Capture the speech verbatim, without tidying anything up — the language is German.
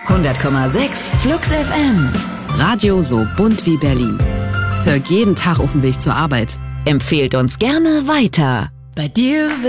hundert Komma sechs Flux F M. Radio so bunt wie Berlin. Hör jeden Tag auf dem Weg zur Arbeit. Empfehlt uns gerne weiter. Bei dir